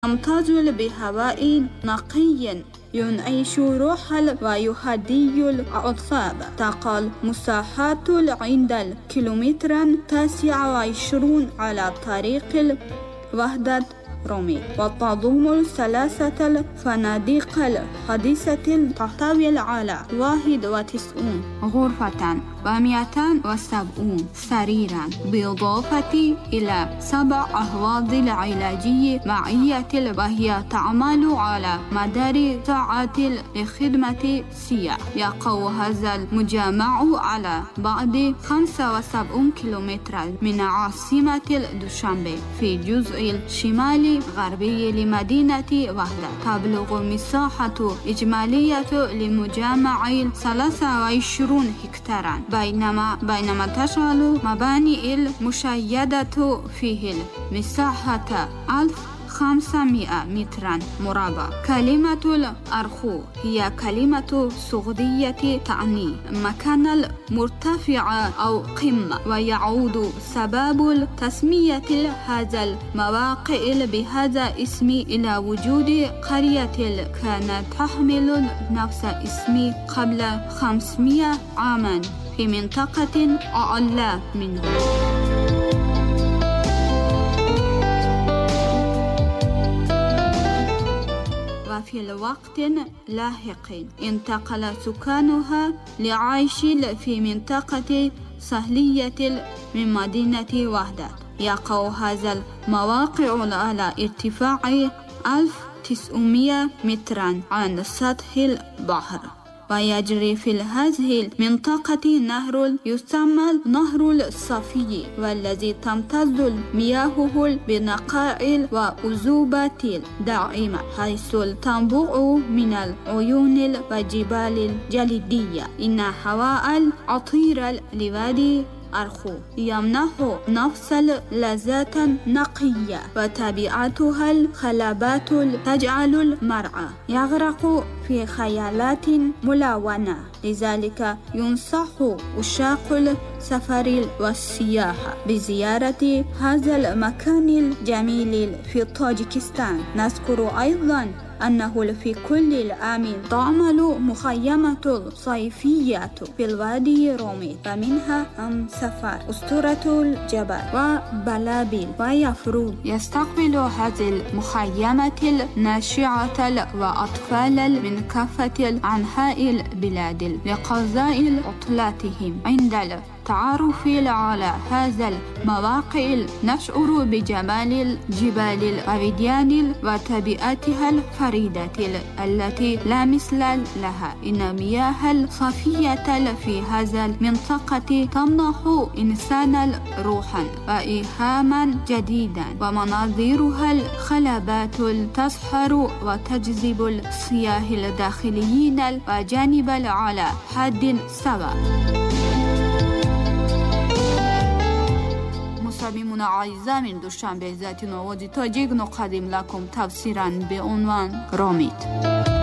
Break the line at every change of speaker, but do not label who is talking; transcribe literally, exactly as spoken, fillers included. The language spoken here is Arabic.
يمتاز بهواء نقي ينعش روحا ويهدي الأعصاب. تقل مساحات عند الكيلومتر التاسع والعشرون على طريق الوحدة روميت، وتضم ثلاثة الفنادق الحديثة تحتوي على واحد وتسعين غرفة ومئتان وسبعون سريرا، بالإضافة إلى سبع أهواض العلاجية معية، وهي تعمل على مدار ساعات لخدمة السياح. يقع هذا المجمع على بعد خمسة وسبعين كيلومترا من عاصمة دوشنبه في الجزء الشمالي غربي لمدينة وحدة. تبلغ مساحة إجمالية لمجمع ثلاثة وعشرين هكتارا، بينما بينما تشمل مباني المشيدة فيه المساحة ألف وخمسمائة مترا مربع. كلمة الأرخو هي كلمة سعودية تعني مكان المرتفع أو قمة، ويعود سبب تسمية هذا المواقع بهذا الاسم إلى وجود قرية كانت تحمل نفس اسم قبل خمسمائة عاما في منطقة أعلى منه. وفي الوقت لاحق انتقل سكانها لعيش في منطقة سهلية من مدينة وحدة. يقع هذا المواقع على ارتفاع ألف وتسعمائة مترا عن سطح البحر، ويجري في هذه المنطقة نهر يسمى نهر الصفي، والذي تمتاز مياهه بنقاء وعذوبة دائمة، حيث تنبع من العيون والجبال الجليدية. إن هواء العطير لوادي أرخو يمنح نفس اللذات نقية، وطبيعتها الخلابات تجعل المرء يغرق في خيالات ملونة. لذلك ينصح عشاق السفر والسياحة بزيارة هذا المكان الجميل في طاجيكستان. نذكر أيضا أنه في كل العام تعمل مخيمة صيفية في الوادي روميت، ومنها أم سفر أسطورة الجبل وبلابل. ويفرض يستقبل هذه المخيمة الناشئة وأطفال من كافة أنحاء البلاد لقضاء عطلاتهم. عند التعرف على هذا المواقع نشعر بجمال الجبال الوديان وطبيعتها الفريدة التي لا مثل لها. إن مياه الصافية في هذا المنطقة تمنح إنسان روحا وإلهاما جديدا، ومناظرها الخلابات تسحر وتجذب السياح الداخليين وجانب على حد سواء. مستمعينا الأعزاء، من دوشنبه ذات نواد تاجيك نقدم لكم تفسيرا بعنوان روميت.